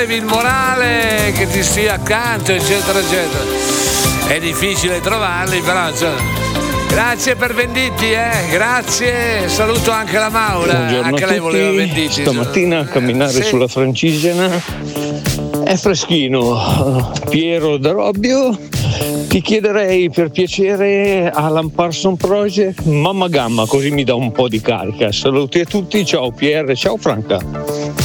sollevi il morale, che ti stia accanto, eccetera eccetera. È difficile trovarli, però insomma. Grazie per Venditti, grazie. Saluto anche la Maura. Buongiorno anche lei voleva Venditti. Stamattina a camminare sulla Francigena è freschino. Piero da Robbio, ti chiederei per piacere Alan Parsons Project Mamma Gamma, così mi dà un po' di carica. Saluti a tutti, ciao Pier, ciao Franca.